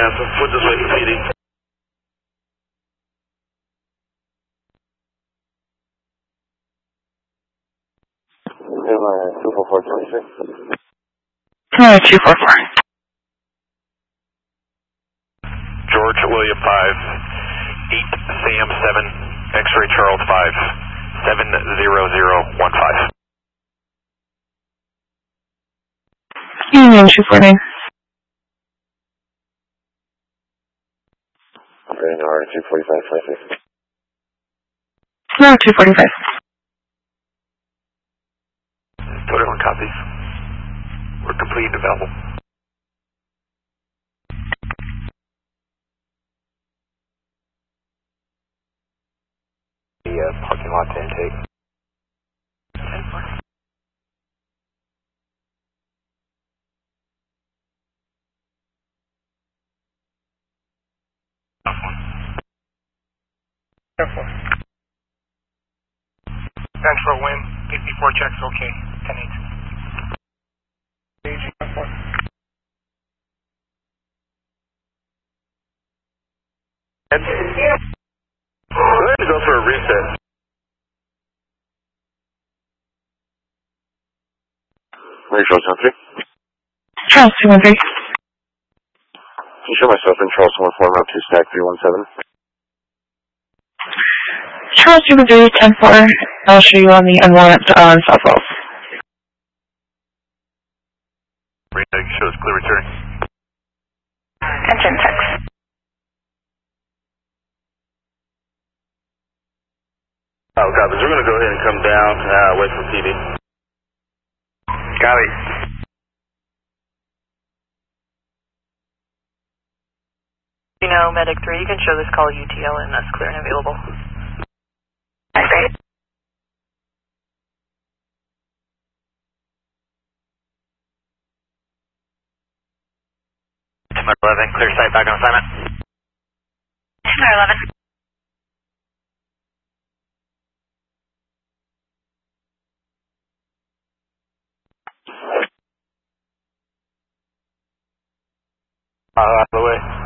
answer. We'll just wait for PD. Airline 24426. 244. George William 5, 8 Sam 7, X-ray Charles 5, 70015. Union 249. Radar 24526. No, 245. Total everyone copies. We're complete and available. The parking lot to intake. 10-4. Central wind, 54 checks okay, 10-8. Go ahead and go for a reset. Charles 13. Charles 213. Can you show myself in Charles 14, route 2 stack 317? Charles 213, 10-4. I'll show you on the N1 on South Wells. Reneg shows clear return. Engine text. Oh, copies. We're going to go ahead and come down, wait for PD. Copy. You know, Medic 3, you can show this call UTL and that's clear and available. Great. Timber 11, clear site back on assignment. Timber 11. Out of the way.